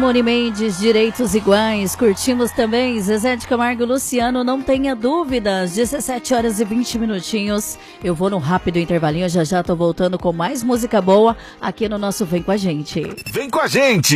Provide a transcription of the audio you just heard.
Simone Mendes, Direitos Iguais. Curtimos também Zezé de Camargo e Luciano, Não Tenha Dúvidas. 17 horas e 20 minutinhos. Eu vou no rápido intervalinho, já tô voltando com mais música boa aqui no nosso Vem Com a Gente. Vem com a gente!